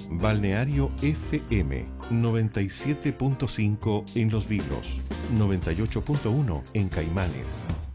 Balneario FM 97.5 en Los Vilos, 98.1 en Caimanes.